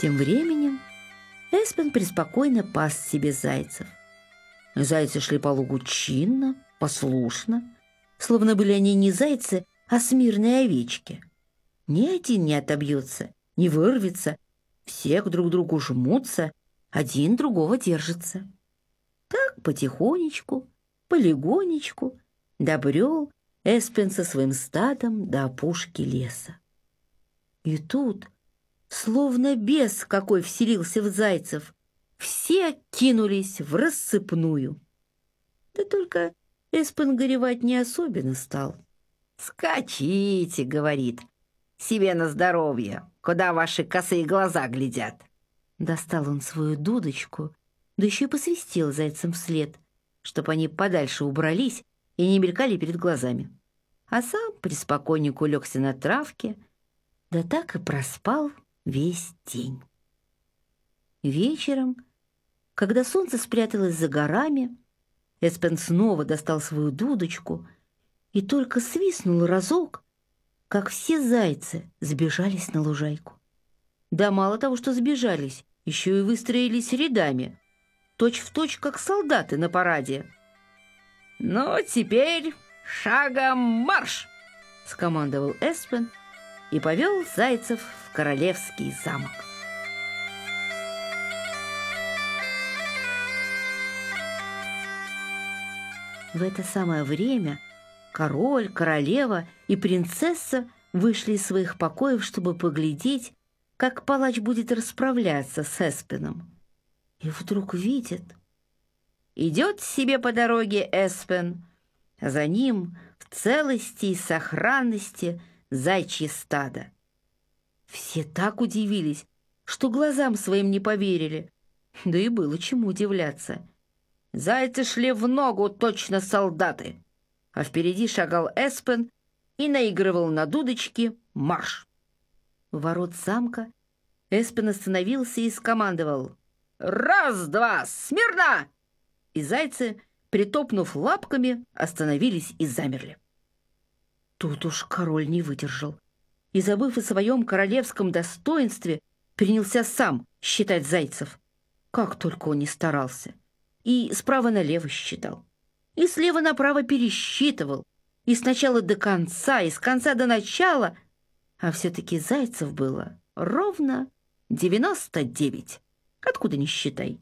Тем временем Эспен преспокойно пас себе зайцев. Зайцы шли по лугу чинно, послушно, словно были они не зайцы, а смирные овечки. Ни один не отобьется, не вырвется, все друг к другу жмутся, один другого держится. Так потихонечку, полегонечку добрел Эспен со своим стадом до опушки леса. И тут, словно бес какой вселился в зайцев, все кинулись в рассыпную. Да только Эспен горевать не особенно стал. «Скачите, — говорит, — себе на здоровье, куда ваши косые глаза глядят». Достал он свою дудочку, да еще и посвистел зайцам вслед, чтоб они подальше убрались и не мелькали перед глазами. А сам преспокойненько улегся на травке, да так и проспал весь день. Вечером, когда солнце спряталось за горами, Эспен снова достал свою дудочку и только свистнул разок, как все зайцы сбежались на лужайку. Да мало того, что сбежались, еще и выстроились рядами, точь-в-точь, как солдаты на параде. «Ну, теперь шагом марш!» — скомандовал Эспен и повел зайцев в королевский замок. В это самое время король, королева и принцесса вышли из своих покоев, чтобы поглядеть, как палач будет расправляться с Эспеном. И вдруг видят: идет себе по дороге Эспен, а за ним в целости и сохранности зайчье стадо. Все так удивились, что глазам своим не поверили, да и было чему удивляться. Зайцы шли в ногу, точно солдаты, а впереди шагал Эспен и наигрывал на дудочке марш. У ворот замка Эспен остановился и скомандовал: «Раз-два, смирно!» И зайцы, притопнув лапками, остановились и замерли. Тут уж король не выдержал и, забыв о своем королевском достоинстве, принялся сам считать зайцев. Как только он ни старался. И справа налево считал, и слева направо пересчитывал, и сначала до конца, и с конца до начала, а все-таки зайцев было ровно 99. Откуда ни считай.